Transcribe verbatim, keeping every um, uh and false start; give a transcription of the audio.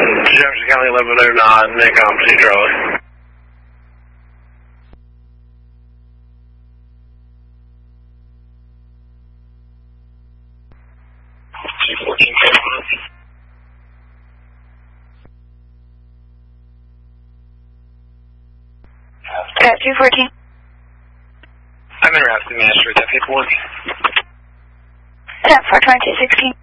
Jefferson County eleven oh nine, Macomb, C Charlie. two fourteen, Got two fourteen. I'm in route to Master with that paperwork. ten four twenty-two sixteen.